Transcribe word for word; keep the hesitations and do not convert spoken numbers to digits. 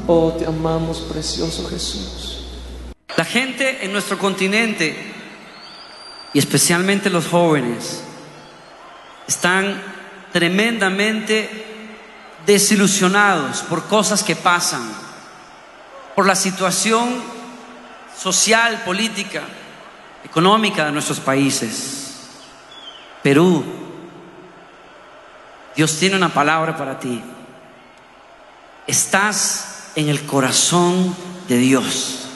Oh, te amamos, precioso Jesús. La gente en nuestro continente, y especialmente los jóvenes, están tremendamente desilusionados por cosas que pasan, por la situación social, política, económica de nuestros países. Perú, Dios tiene una palabra para ti. Estás en el corazón de Dios.